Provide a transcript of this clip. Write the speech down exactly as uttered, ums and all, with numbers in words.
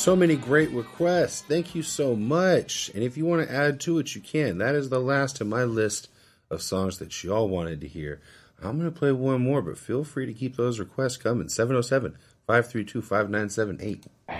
So many great requests. Thank you so much. And if you want to add to it, you can. That is the last of my list of songs that y'all wanted to hear. I'm going to play one more, but feel free to keep those requests coming. seven oh seven, five three two, five nine seven eight.